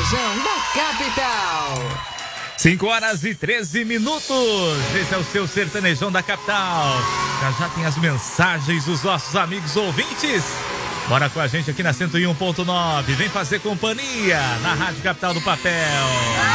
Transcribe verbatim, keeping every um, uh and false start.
sertanejão da capital. cinco horas e treze minutos. Esse é o seu sertanejão da capital. Já já tem as mensagens dos nossos amigos ouvintes. Bora com a gente aqui na cento e um ponto nove. Vem fazer companhia na Rádio Capital do Papel.